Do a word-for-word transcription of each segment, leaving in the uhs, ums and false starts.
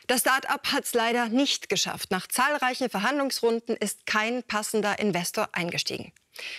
Das Start-up hat es leider nicht geschafft. Nach zahlreichen Verhandlungsrunden ist kein passender Investor eingestiegen.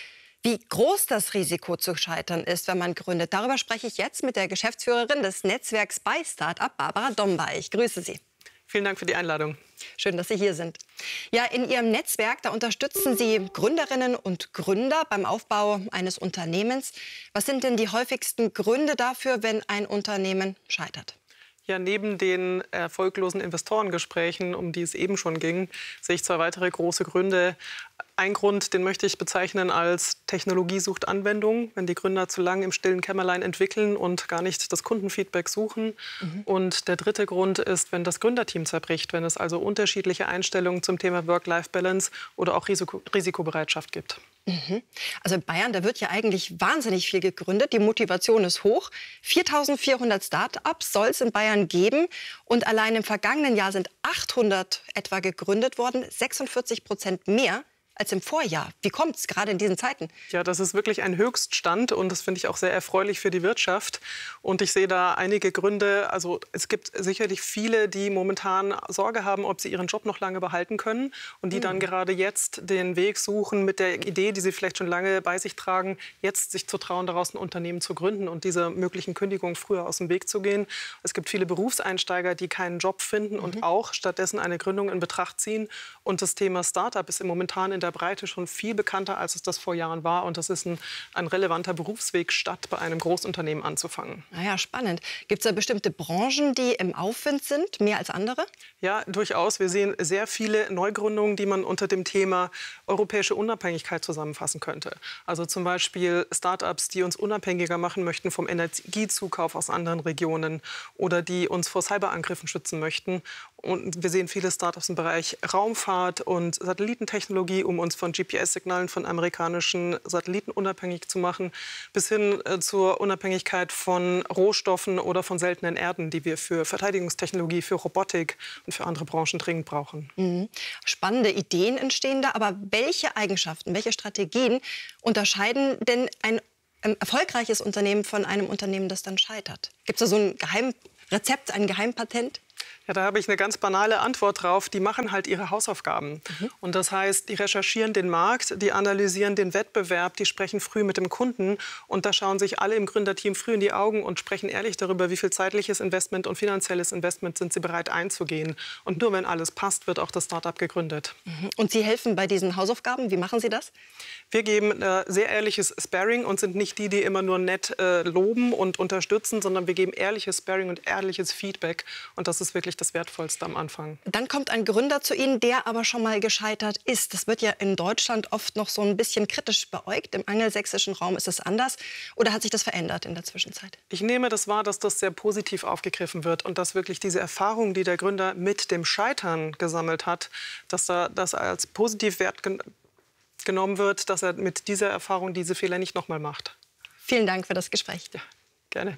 Wie groß das Risiko zu scheitern ist, wenn man gründet, darüber spreche ich jetzt mit der Geschäftsführerin des Netzwerks bei Start-up, Barbara Domba. Ich grüße Sie. Vielen Dank für die Einladung. Schön, dass Sie hier sind. Ja, in Ihrem Netzwerk, da unterstützen Sie Gründerinnen und Gründer beim Aufbau eines Unternehmens. Was sind denn die häufigsten Gründe dafür, wenn ein Unternehmen scheitert? Ja, neben den erfolglosen Investorengesprächen, um die es eben schon ging, sehe ich zwei weitere große Gründe. Ein Grund, den möchte ich bezeichnen als Technologie sucht Anwendung, wenn die Gründer zu lange im stillen Kämmerlein entwickeln und gar nicht das Kundenfeedback suchen. Mhm. Und der dritte Grund ist, wenn das Gründerteam zerbricht, wenn es also unterschiedliche Einstellungen zum Thema Work-Life-Balance oder auch Risiko Risikobereitschaft gibt. Mhm. Also in Bayern, da wird ja eigentlich wahnsinnig viel gegründet. Die Motivation ist hoch. viertausendvierhundert Start-ups soll es in Bayern geben. Und allein im vergangenen Jahr sind achthundert etwa gegründet worden, sechsundvierzig Prozent mehr als im Vorjahr. Wie kommt es gerade in diesen Zeiten? Ja, das ist wirklich ein Höchststand und das finde ich auch sehr erfreulich für die Wirtschaft. Und ich sehe da einige Gründe. Also es gibt sicherlich viele, die momentan Sorge haben, ob sie ihren Job noch lange behalten können und die mhm. dann gerade jetzt den Weg suchen mit der Idee, die sie vielleicht schon lange bei sich tragen, jetzt sich zu trauen, daraus ein Unternehmen zu gründen und dieser möglichen Kündigung früher aus dem Weg zu gehen. Es gibt viele Berufseinsteiger, die keinen Job finden mhm. und auch stattdessen eine Gründung in Betracht ziehen. Und das Thema Start-up ist momentan in der Breite schon viel bekannter, als es das vor Jahren war. Und das ist ein, ein relevanter Berufsweg, statt bei einem Großunternehmen anzufangen. Na ja, spannend. Gibt es da bestimmte Branchen, die im Aufwind sind, mehr als andere? Ja, durchaus. Wir sehen sehr viele Neugründungen, die man unter dem Thema europäische Unabhängigkeit zusammenfassen könnte. Also zum Beispiel Start-ups, die uns unabhängiger machen möchten vom Energiezukauf aus anderen Regionen oder die uns vor Cyberangriffen schützen möchten. Und wir sehen viele Start-ups im Bereich Raumfahrt und Satellitentechnologie, um uns von G P S-Signalen von amerikanischen Satelliten unabhängig zu machen, bis hin äh, zur Unabhängigkeit von Rohstoffen oder von seltenen Erden, die wir für Verteidigungstechnologie, für Robotik und für andere Branchen dringend brauchen. Mhm. Spannende Ideen entstehen da, aber welche Eigenschaften, welche Strategien unterscheiden denn ein ähm, erfolgreiches Unternehmen von einem Unternehmen, das dann scheitert? Gibt es da so ein Geheimrezept, ein Geheimpatent? Ja, da habe ich eine ganz banale Antwort drauf. Die machen halt ihre Hausaufgaben. Mhm. Und das heißt, die recherchieren den Markt, die analysieren den Wettbewerb, die sprechen früh mit dem Kunden. Und da schauen sich alle im Gründerteam früh in die Augen und sprechen ehrlich darüber, wie viel zeitliches Investment und finanzielles Investment sind sie bereit einzugehen. Und nur wenn alles passt, wird auch das Start-up gegründet. Mhm. Und Sie helfen bei diesen Hausaufgaben. Wie machen Sie das? Wir geben äh, sehr ehrliches Sparring und sind nicht die, die immer nur nett äh, loben und unterstützen, sondern wir geben ehrliches Sparring und ehrliches Feedback. Und das ist wirklich das Wertvollste am Anfang. Dann kommt ein Gründer zu Ihnen, der aber schon mal gescheitert ist. Das wird ja in Deutschland oft noch so ein bisschen kritisch beäugt. Im angelsächsischen Raum ist es anders. Oder hat sich das verändert in der Zwischenzeit? Ich nehme das wahr, dass das sehr positiv aufgegriffen wird und dass wirklich diese Erfahrung, die der Gründer mit dem Scheitern gesammelt hat, dass er das als positiv wert gen- genommen wird, dass er mit dieser Erfahrung diese Fehler nicht noch mal macht. Vielen Dank für das Gespräch. Ja, gerne.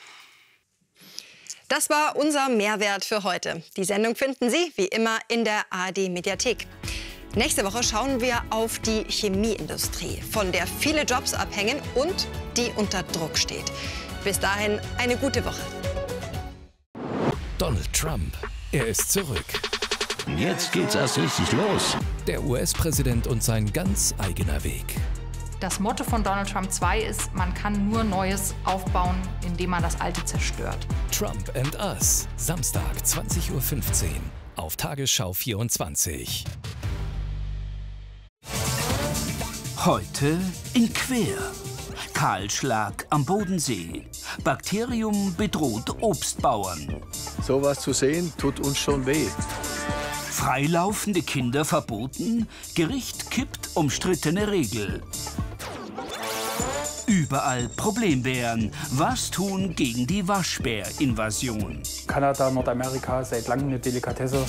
Das war unser Mehrwert für heute. Die Sendung finden Sie wie immer in der A R D-Mediathek. Nächste Woche schauen wir auf die Chemieindustrie, von der viele Jobs abhängen und die unter Druck steht. Bis dahin eine gute Woche. Donald Trump, er ist zurück. Jetzt geht's erst richtig los. Der U S-Präsident und sein ganz eigener Weg. Das Motto von Donald Trump zwei ist, man kann nur Neues aufbauen, indem man das Alte zerstört. Trump and Us, Samstag zwanzig Uhr fünfzehn auf Tagesschau vierundzwanzig. Heute in Quer. Kahlschlag am Bodensee. Bakterium bedroht Obstbauern. Sowas zu sehen, tut uns schon weh. Freilaufende Kinder verboten? Gericht kippt umstrittene Regel. Überall Problembären. Was tun gegen die Waschbärinvasion? Kanada, Nordamerika, seit langem eine Delikatesse.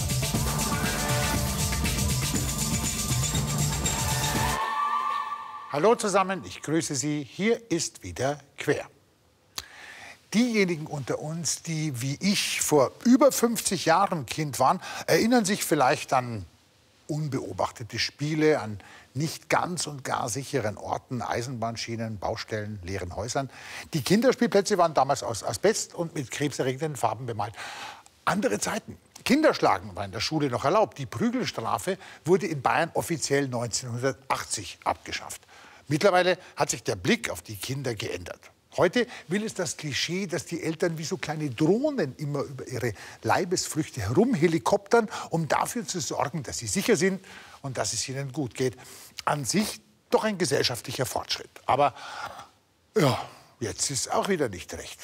Hallo zusammen, ich grüße Sie. Hier ist wieder Quer. Diejenigen unter uns, die wie ich vor über fünfzig Jahren Kind waren, erinnern sich vielleicht an unbeobachtete Spiele, an nicht ganz und gar sicheren Orten, Eisenbahnschienen, Baustellen, leeren Häusern. Die Kinderspielplätze waren damals aus Asbest und mit krebserregenden Farben bemalt. Andere Zeiten. Kinderschlagen war in der Schule noch erlaubt. Die Prügelstrafe wurde in Bayern offiziell neunzehnhundertachtzig abgeschafft. Mittlerweile hat sich der Blick auf die Kinder geändert. Heute will es das Klischee, dass die Eltern wie so kleine Drohnen immer über ihre Leibesfrüchte herumhelikoptern, um dafür zu sorgen, dass sie sicher sind und dass es ihnen gut geht. An sich doch ein gesellschaftlicher Fortschritt. Aber ja, jetzt ist auch wieder nicht recht.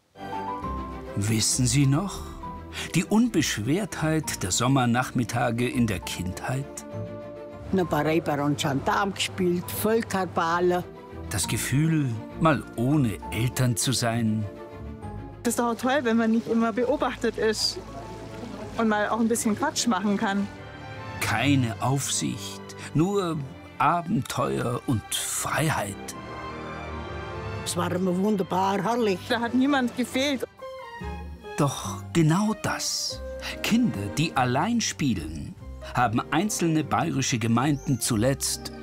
Wissen Sie noch? Die Unbeschwertheit der Sommernachmittage in der Kindheit? Eine Barreiber und Gendarm gespielt, Vollkarbaler. Das Gefühl, mal ohne Eltern zu sein. Das ist doch auch toll, wenn man nicht immer beobachtet ist und mal auch ein bisschen Quatsch machen kann. Keine Aufsicht, nur Abenteuer und Freiheit. Es war immer wunderbar, herrlich. Da hat niemand gefehlt. Doch genau das, Kinder, die allein spielen, haben einzelne bayerische Gemeinden zuletzt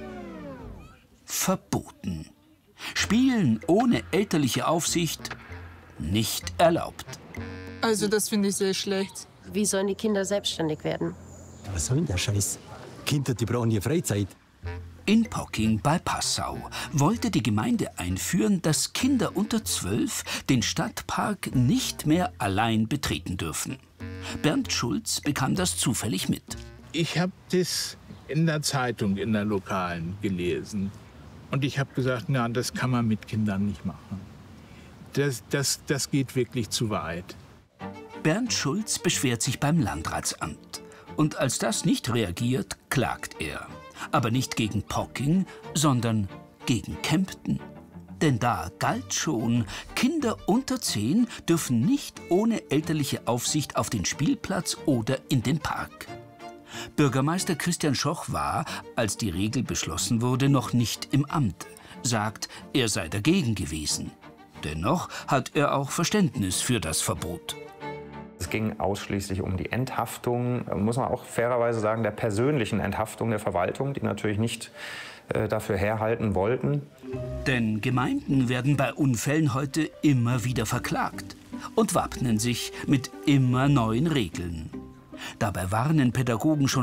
verboten. Spielen ohne elterliche Aufsicht nicht erlaubt. Also das finde ich sehr schlecht. Wie sollen die Kinder selbstständig werden? Was soll denn der Scheiß? Kinder, die brauchen ja Freizeit. In Pocking bei Passau wollte die Gemeinde einführen, dass Kinder unter zwölf den Stadtpark nicht mehr allein betreten dürfen. Bernd Schulz bekam das zufällig mit. Ich habe das in der Zeitung, in der Lokalen, gelesen. Und ich habe gesagt, na, das kann man mit Kindern nicht machen. Das, das, das geht wirklich zu weit. Bernd Schulz beschwert sich beim Landratsamt. Und als das nicht reagiert, klagt er. Aber nicht gegen Pocking, sondern gegen Kempten. Denn da galt schon, Kinder unter zehn dürfen nicht ohne elterliche Aufsicht auf den Spielplatz oder in den Park. Bürgermeister Christian Schoch war, als die Regel beschlossen wurde, noch nicht im Amt. Sagt, er sei dagegen gewesen. Dennoch hat er auch Verständnis für das Verbot. Es ging ausschließlich um die Enthaftung, muss man auch fairerweise sagen, der persönlichen Enthaftung der Verwaltung, die natürlich nicht äh, dafür herhalten wollten. Denn Gemeinden werden bei Unfällen heute immer wieder verklagt und wappnen sich mit immer neuen Regeln. Dabei warnen Pädagogen schon